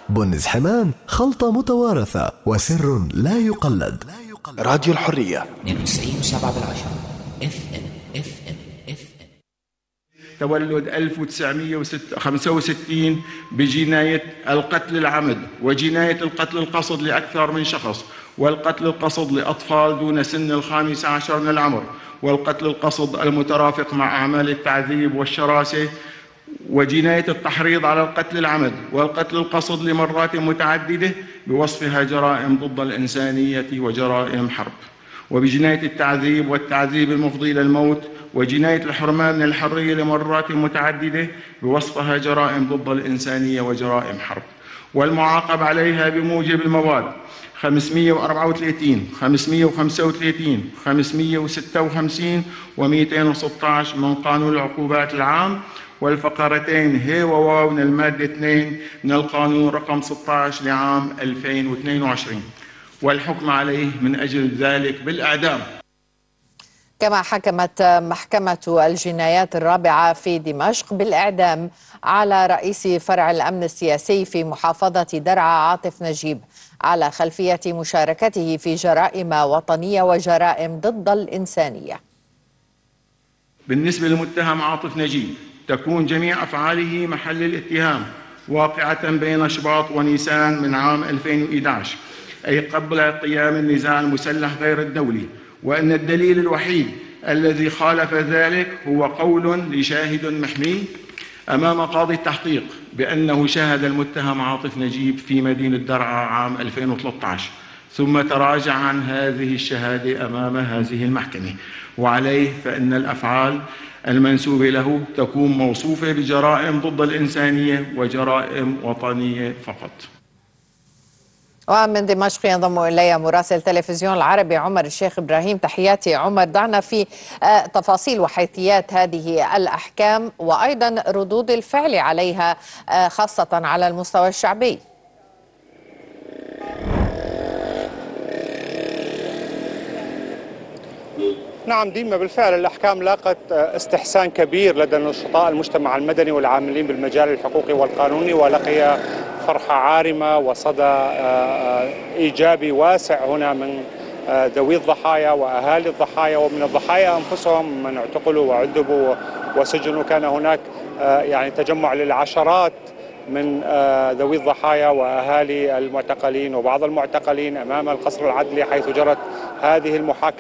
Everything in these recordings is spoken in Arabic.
بنز حمان، خلطة متوارثة وسر لا يقلد. راديو الحرية 92.7 FM. تولد 1965 بجناية القتل العمد وجناية القتل القصد لأكثر من شخص، والقتل القصد لأطفال دون سن 15 من العمر، والقتل القصد المترافق مع أعمال التعذيب والشراسة، وجناية التحريض على القتل العمد والقتل القصد لمرات متعددة بوصفها جرائم ضد الإنسانية وجرائم حرب، وبجناية التعذيب والتعذيب المفضي إلى الموت، وجناية الحرمان من الحرية لمرات متعددة بوصفها جرائم ضد الإنسانية وجرائم حرب، والمعاقب عليها بموجب المواد 534 535 556 و216 من قانون العقوبات العام، والفقرتين ه وواو من المادة 2 من القانون رقم 16 لعام 2022، والحكم عليه من أجل ذلك بالإعدام. كما حكمت محكمة الجنايات الرابعة في دمشق بالإعدام على رئيس فرع الأمن السياسي في محافظة درعا عاطف نجيب على خلفية مشاركته في جرائم وطنية وجرائم ضد الإنسانية. بالنسبة للمتهم عاطف نجيب، تكون جميع أفعاله محل الاتهام واقعة بين شباط ونيسان من عام 2011، أي قبل قيام النزاع المسلح غير الدولي، وأن الدليل الوحيد الذي خالف ذلك هو قول لشاهد محمي أمام قاضي التحقيق بأنه شاهد المتهم عاطف نجيب في مدينة درعا عام 2013، ثم تراجع عن هذه الشهادة أمام هذه المحكمة، وعليه فإن الأفعال المنسوبة له تكون موصوفة بجرائم ضد الإنسانية وجرائم وطنية فقط. ومن دمشق ينضم إلي مراسل تلفزيون العربي عمر الشيخ إبراهيم. تحياتي عمر، ضعنا في تفاصيل وحيثيات هذه الأحكام وأيضا ردود الفعل عليها خاصة على المستوى الشعبي. نعم ديما، بالفعل الأحكام لاقت استحسان كبير لدى نشطاء المجتمع المدني والعاملين بالمجال الحقوقي والقانوني، ولقي فرحة عارمة وصدى إيجابي واسع هنا من ذوي الضحايا وأهالي الضحايا ومن الضحايا أنفسهم من اعتقلوا وعذبوا وسجنوا. كان هناك يعني تجمع للعشرات من ذوي الضحايا وأهالي المعتقلين وبعض المعتقلين أمام القصر العدلي، حيث جرت هذه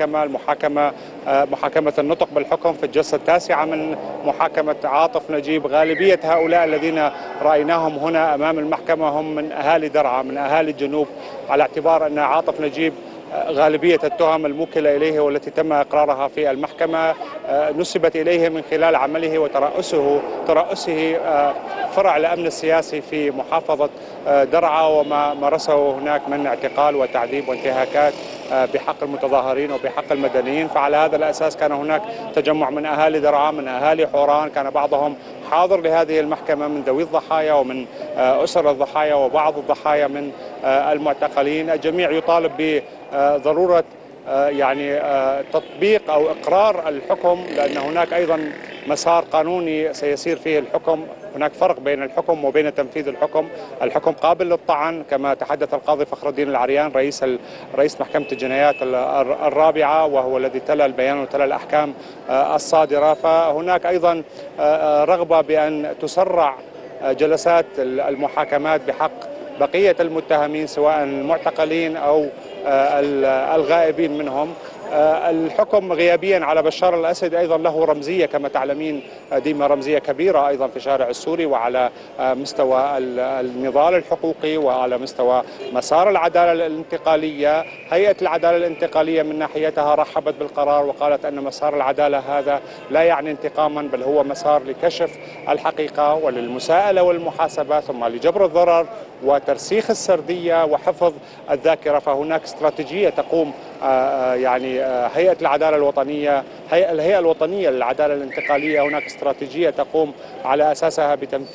محاكمة النطق بالحكم في الجلسة التاسعة من محاكمة عاطف نجيب. غالبية هؤلاء الذين رأيناهم هنا أمام المحكمة هم من أهالي درعا، من أهالي الجنوب، على اعتبار أن عاطف نجيب غالبية التهم الموكلة إليه والتي تم إقرارها في المحكمة نسبت إليه من خلال عمله وترأسه فرع الأمن السياسي في محافظة درعا، وما مارسه هناك من اعتقال وتعذيب وانتهاكات بحق المتظاهرين وبحق المدنيين. فعلى هذا الأساس كان هناك تجمع من أهالي درعا، من أهالي حوران، كان بعضهم حاضر لهذه المحكمة من ذوي الضحايا ومن أسر الضحايا وبعض الضحايا من المعتقلين. الجميع يطالب بضرورة يعني تطبيق أو إقرار الحكم، لأن هناك أيضا مسار قانوني سيسير فيه الحكم. هناك فرق بين الحكم وبين تنفيذ الحكم. الحكم قابل للطعن كما تحدث القاضي فخر الدين العريان رئيس محكمة الجنايات الرابعة، وهو الذي تلا البيان وتلا الأحكام الصادرة. فهناك أيضا رغبة بأن تسرع جلسات المحاكمات بحق بقية المتهمين سواء المعتقلين أو الغائبين منهم. الحكم غيابيا على بشار الأسد أيضا له رمزية كما تعلمين ديما، رمزية كبيرة أيضا في الشارع السوري وعلى مستوى النضال الحقوقي وعلى مستوى مسار العدالة الانتقالية. هيئة العدالة الانتقالية من ناحيتها رحبت بالقرار وقالت أن مسار العدالة هذا لا يعني انتقاما، بل هو مسار لكشف الحقيقة وللمساءلة والمحاسبة، ثم لجبر الضرر وترسيخ السردية وحفظ الذاكرة. فهناك استراتيجية تقوم يعني هيئة العدالة الوطنية، الهيئة الوطنية للعدالة الانتقالية، هناك استراتيجية تقوم على أساسها بتنفيذ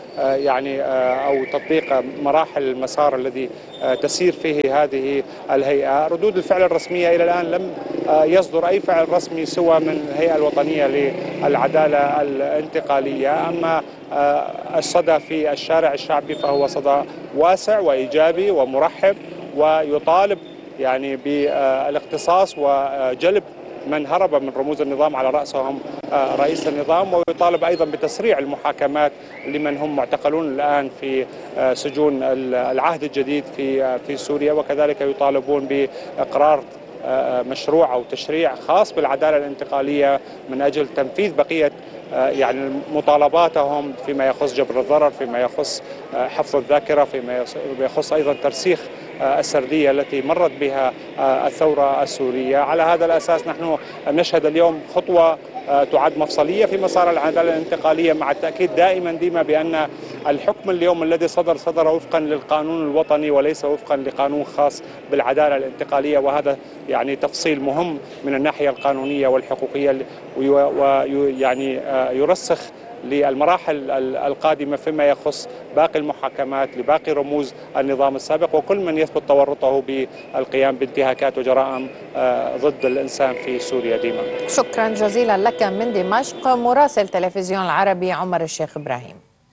يعني أو تطبيق مراحل المسار الذي تسير فيه هذه الهيئة. ردود الفعل الرسمية إلى الآن لم يصدر أي فعل رسمي سوى من الهيئة الوطنية للعدالة الانتقالية. أما الصدى في الشارع الشعبي فهو صدى واسع وإيجابي ومرحب، ويطالب يعني بالاختصاص وجلب من هرب من رموز النظام على رأسهم رئيس النظام، ويطالب أيضا بتسريع المحاكمات لمن هم معتقلون الآن في سجون العهد الجديد في سوريا، وكذلك يطالبون بإقرار مشروع أو تشريع خاص بالعدالة الانتقالية من أجل تنفيذ بقية يعني مطالباتهم فيما يخص جبر الضرر، فيما يخص حفظ الذاكرة، فيما يخص أيضا ترسيخ السردية التي مرت بها الثورة السورية. على هذا الأساس نحن نشهد اليوم خطوة تعد مفصلية في مسار العدالة الانتقالية، مع التأكيد دائما بأن الحكم اليوم الذي صدر وفقا للقانون الوطني وليس وفقا لقانون خاص بالعدالة الانتقالية، وهذا يعني تفصيل مهم من الناحية القانونية والحقوقية، ويعني يرسخ للمراحل القادمة فيما يخص باقي المحاكمات لباقي رموز النظام السابق وكل من يثبت تورطه بالقيام بانتهاكات وجرائم ضد الإنسان في سوريا. ديما، شكرا جزيلا لك من دمشق مراسل تلفزيون العربي عمر الشيخ إبراهيم.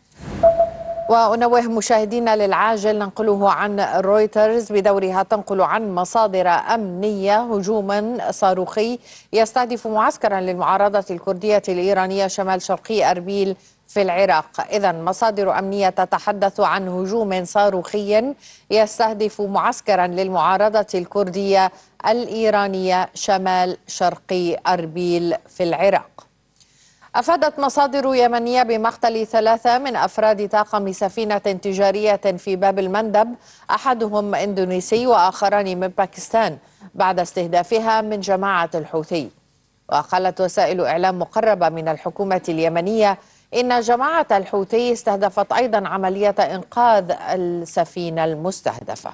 ونوه مشاهدينا للعاجل ننقله عن رويترز بدورها تنقل عن مصادر أمنية هجوما صاروخي يستهدف معسكرا للمعارضة الكردية الإيرانية شمال شرقي أربيل في العراق. إذن مصادر أمنية تتحدث عن هجوم صاروخي يستهدف معسكرا للمعارضة الكردية الإيرانية شمال شرقي أربيل في العراق. أفادت مصادر يمنية بمقتل 3 من أفراد طاقم سفينة تجارية في باب المندب، أحدهم إندونيسي وآخران من باكستان، بعد استهدافها من جماعة الحوثي. وقالت وسائل إعلام مقربة من الحكومة اليمنية إن جماعة الحوثي استهدفت أيضا عملية إنقاذ السفينة المستهدفة.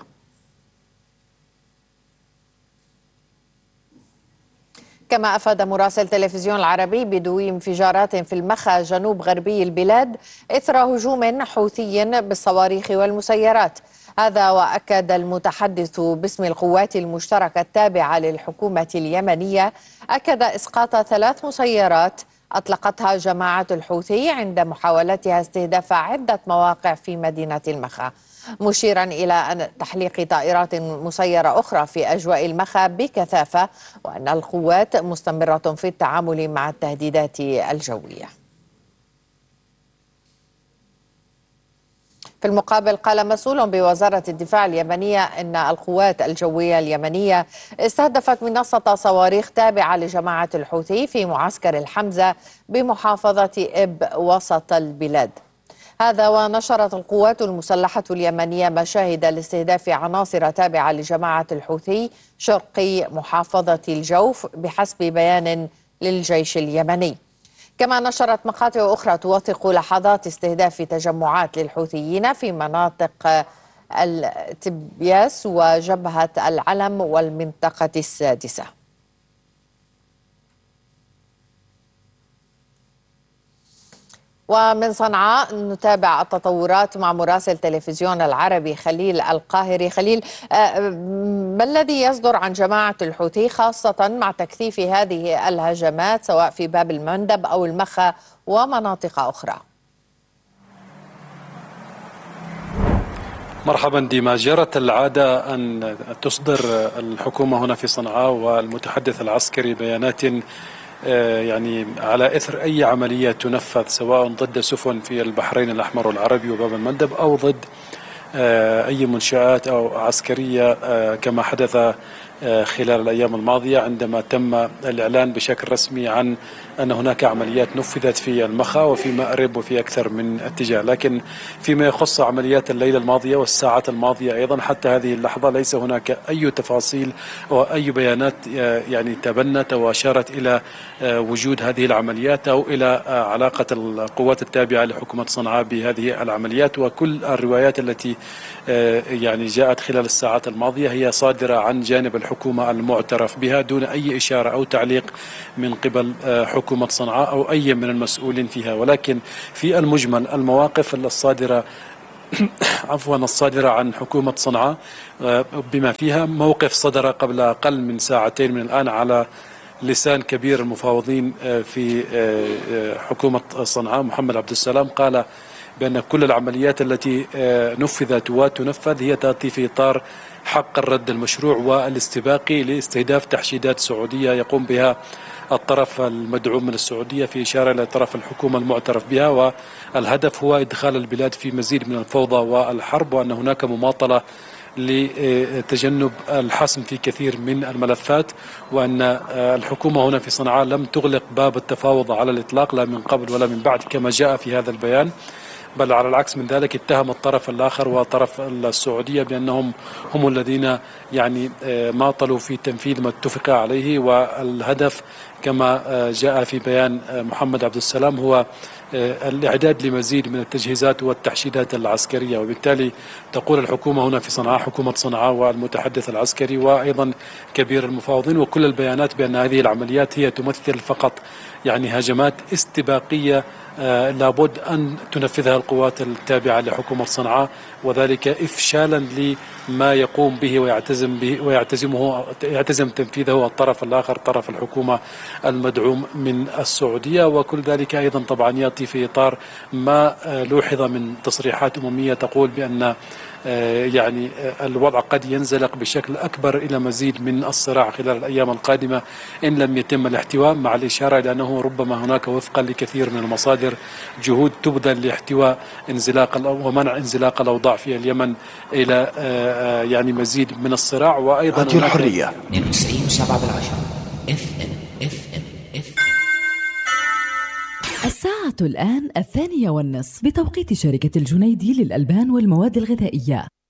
كما أفاد مراسل تلفزيون العربي بدوي انفجارات في المخا جنوب غربي البلاد إثر هجوم حوثي بالصواريخ والمسيرات. هذا وأكد المتحدث باسم القوات المشتركة التابعة للحكومة اليمنية أكد إسقاط 3 مسيرات أطلقتها جماعة الحوثي عند محاولتها استهداف عدة مواقع في مدينة المخا، مشيرا إلى أن تحليق طائرات مسيرة أخرى في أجواء المخا بكثافة، وأن القوات مستمرة في التعامل مع التهديدات الجوية. في المقابل قال مسؤول بوزارة الدفاع اليمنية إن القوات الجوية اليمنية استهدفت منصة صواريخ تابعة لجماعة الحوثي في معسكر الحمزة بمحافظة إب وسط البلاد. هذا ونشرت القوات المسلحة اليمنية مشاهد لاستهداف عناصر تابعة لجماعة الحوثي شرقي محافظة الجوف بحسب بيان للجيش اليمني. كما نشرت مقاطع أخرى توثق لحظات استهداف تجمعات للحوثيين في مناطق التبياس وجبهة العلم والمنطقة السادسة. ومن صنعاء نتابع التطورات مع مراسل تلفزيون العربي خليل القاهري. خليل، ما الذي يصدر عن جماعة الحوثي خاصة مع تكثيف هذه الهجمات سواء في باب المندب أو المخا ومناطق أخرى؟ مرحبا ديما. جرت العادة أن تصدر الحكومة هنا في صنعاء والمتحدث العسكري بيانات يعني على إثر أي عملية تنفذ سواء ضد سفن في البحرين الأحمر والعربي وباب المندب أو ضد أي منشآت أو عسكرية كما حدث خلال الأيام الماضية عندما تم الإعلان بشكل رسمي عن أن هناك عمليات نفذت في المخا وفي مأرب وفي أكثر من اتجاه. لكن فيما يخص عمليات الليلة الماضية والساعات الماضية أيضا حتى هذه اللحظة ليس هناك أي تفاصيل أو أي بيانات يعني تبنت أو أشارت إلى وجود هذه العمليات أو إلى علاقة القوات التابعة لحكومة صنعاء بهذه العمليات. وكل الروايات التي يعني جاءت خلال الساعات الماضية هي صادرة عن جانب الحكومة الحكومة المعترف بها دون أي إشارة أو تعليق من قبل حكومة صنعاء أو أي من المسؤولين فيها. ولكن في المجمل المواقف الصادرة الصادرة عن حكومة صنعاء بما فيها موقف صدر قبل أقل من ساعتين من الآن على لسان كبير المفاوضين في حكومة صنعاء محمد عبد السلام، قال بأن كل العمليات التي نفذت وتنفذ هي تأتي في إطار حق الرد المشروع والاستباقي لاستهداف تحشيدات سعودية يقوم بها الطرف المدعوم من السعودية في إشارة إلى طرف الحكومة المعترف بها، والهدف هو إدخال البلاد في مزيد من الفوضى والحرب، وأن هناك مماطلة لتجنب الحسم في كثير من الملفات، وأن الحكومة هنا في صنعاء لم تغلق باب التفاوض على الإطلاق لا من قبل ولا من بعد كما جاء في هذا البيان، بل على العكس من ذلك اتهم الطرف الآخر وطرف السعودية بأنهم هم الذين يعني ماطلوا في تنفيذ ما اتفق عليه. والهدف كما جاء في بيان محمد عبد السلام هو الإعداد لمزيد من التجهيزات والتحشيدات العسكرية. وبالتالي تقول الحكومة هنا في صنعاء حكومة صنعاء والمتحدث العسكري وأيضا كبير المفاوضين وكل البيانات بأن هذه العمليات هي تمثل فقط يعني هجمات استباقية لابد أن تنفذها القوات التابعة لحكومة صنعاء، وذلك إفشالا لما يقوم به ويعتزم تنفيذه الطرف الآخر طرف الحكومة المدعوم من السعودية. وكل ذلك أيضا طبعا يأتي في إطار ما لوحظ من تصريحات أممية تقول بأن يعني الوضع قد ينزلق بشكل أكبر إلى مزيد من الصراع خلال الأيام القادمة إن لم يتم الاحتواء، مع الإشارة إلى أنه ربما هناك وفقا لكثير من المصادر جهود تبذل لاحتواء ومنع انزلاق الأوضاع في اليمن إلى يعني مزيد من الصراع. وأيضا راديو الحرية 92.7 FM. الساعة الآن 2:30 بتوقيت شركة الجنيدي للألبان والمواد الغذائية.